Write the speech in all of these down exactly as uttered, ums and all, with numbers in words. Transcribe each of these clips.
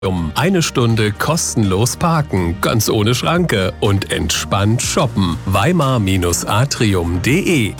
Um eine Stunde kostenlos parken, ganz ohne Schranke und entspannt shoppen. Weimar-atrium punkt de.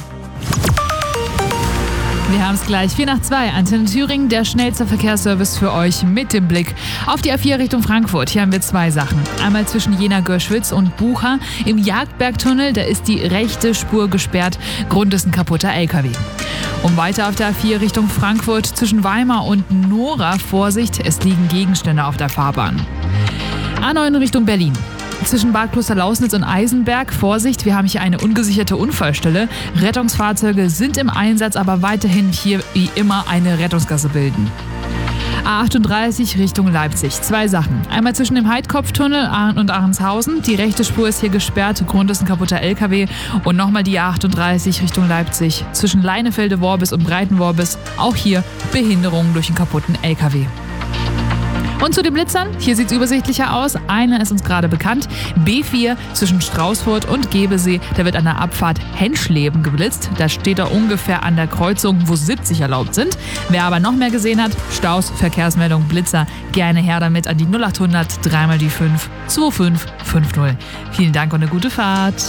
Wir haben es gleich. vier nach zwei. Antenne Thüringen, der schnellste Verkehrsservice für euch mit dem Blick auf die A vier Richtung Frankfurt. Hier haben wir zwei Sachen. Einmal zwischen Jena-Görschwitz und Bucha im Jagdbergtunnel. Da ist die rechte Spur gesperrt. Grund ist ein kaputter L K W. Und weiter auf der A vier Richtung Frankfurt zwischen Weimar und Nora. Vorsicht, es liegen Gegenstände auf der Fahrbahn. A neun Richtung Berlin. Zwischen Bad Klosterlausnitz und Eisenberg. Vorsicht, wir haben hier eine ungesicherte Unfallstelle. Rettungsfahrzeuge sind im Einsatz, aber weiterhin hier wie immer eine Rettungsgasse bilden. A achtunddreißig Richtung Leipzig. Zwei Sachen. Einmal zwischen dem Heidkopftunnel und Ahrenshausen. Die rechte Spur ist hier gesperrt. Grund ist ein kaputter L K W. Und nochmal die A achtunddreißig Richtung Leipzig. Zwischen Leinefelde-Worbis und Breiten-Worbis. Auch hier Behinderungen durch einen kaputten L K W. Und zu den Blitzern, hier sieht es übersichtlicher aus. Einer ist uns gerade bekannt. B vier zwischen Straußfurt und Gebesee. Da wird an der Abfahrt Henschleben geblitzt. Da steht er ungefähr an der Kreuzung, wo siebzig erlaubt sind. Wer aber noch mehr gesehen hat, Staus, Verkehrsmeldung, Blitzer, gerne her damit an die null achthundert dreimal die fünf zwei fünf fünf null. Vielen Dank und eine gute Fahrt.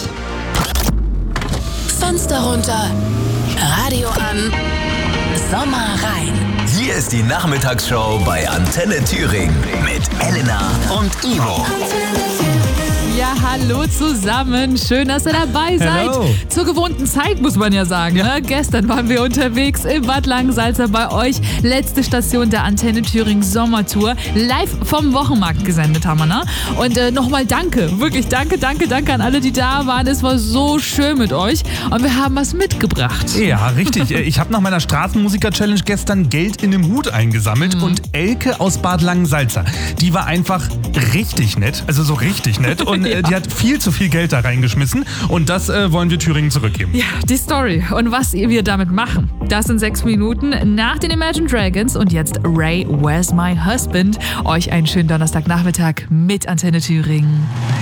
Fenster runter, Radio an, Sommer rein. Hier ist die Nachmittagsshow bei Antenne Thüringen mit Elena und Ivo. Ja, hallo zusammen. Schön, dass ihr dabei seid. Hello. Zur gewohnten Zeit, muss man ja sagen. Ja. Ne? Gestern waren wir unterwegs im Bad Langensalza bei euch. Letzte Station der Antenne Thüringen Sommertour. Live vom Wochenmarkt gesendet haben wir. Ne? Und äh, nochmal danke. Wirklich danke, danke, danke an alle, die da waren. Es war so schön mit euch. Und wir haben was mitgebracht. Ja, richtig. Ich habe nach meiner Straßenmusiker-Challenge gestern Geld in dem Hut eingesammelt. Mhm. Und Elke aus Bad Langensalza, die war einfach richtig nett. Also so richtig nett. Und äh, ja. die hat viel zu viel Geld da reingeschmissen. Und das äh, wollen wir Thüringen zurückgeben. Ja, die Story. Und was wir damit machen, das in sechs Minuten nach den Imagine Dragons. Und jetzt Ray, Where's My Husband? Euch einen schönen Donnerstagnachmittag mit Antenne Thüringen.